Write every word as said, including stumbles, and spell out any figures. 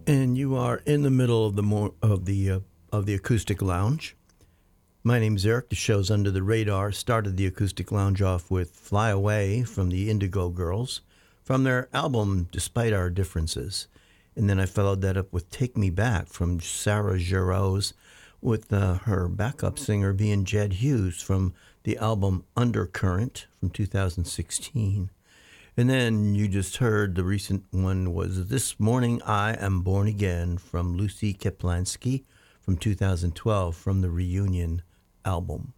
And you are in the middle of the mo- of the uh, of the acoustic lounge. My name's Eric. The show's Under the Radar. Started the acoustic lounge off with "Fly Away" from the Indigo Girls, from their album "Despite Our Differences," and then I followed that up with "Take Me Back" from Sarah Jarosz, with uh, her backup singer being Jed Hughes from the album "Undercurrent" from two thousand sixteen. And then you just heard the recent one was "This Morning I Am Born Again" from Lucy Kaplansky from two thousand twelve from the Reunion album.